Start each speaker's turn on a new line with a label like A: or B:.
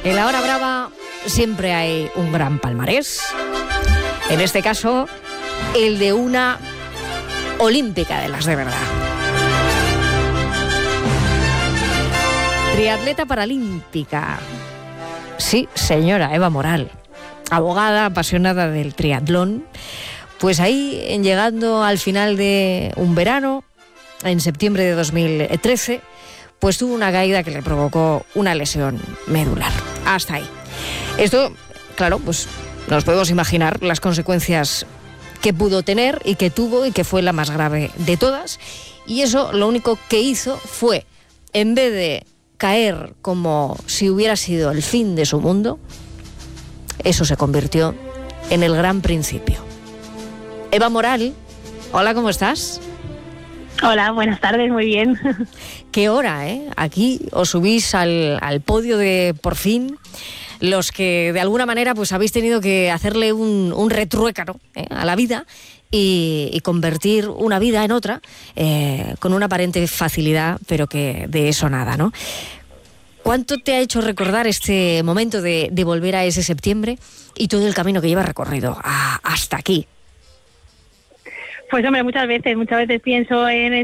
A: En la hora brava siempre hay un gran palmarés. En este caso, el de una olímpica de las de verdad. Triatleta paralímpica. Sí, señora Eva Moral, abogada apasionada del triatlón. Pues ahí, llegando al final de un verano, en septiembre de 2013, pues tuvo una caída que le provocó una lesión medular. Hasta ahí. Esto, claro, pues nos podemos imaginar las consecuencias que pudo tener y que tuvo y que fue la más grave de todas. Y eso lo único que hizo fue, en vez de caer como si hubiera sido el fin de su mundo, eso se convirtió en el gran principio. Eva Moral, hola, ¿cómo estás?
B: Hola, buenas tardes, muy bien.
A: Qué hora, ¿eh? Aquí os subís al podio de Por Fin, los que de alguna manera pues habéis tenido que hacerle un retruécano a la vida y convertir una vida en otra con una aparente facilidad, pero que de eso nada, ¿no? ¿Cuánto te ha hecho recordar este momento de volver a ese septiembre y todo el camino que llevas recorrido hasta aquí?
B: Pues hombre, muchas veces pienso en